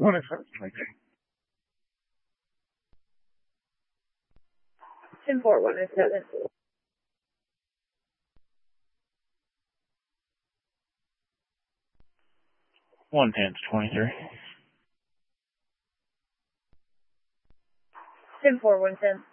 One is like 10-4, 1 is 7. 110 23. 10-4, 110.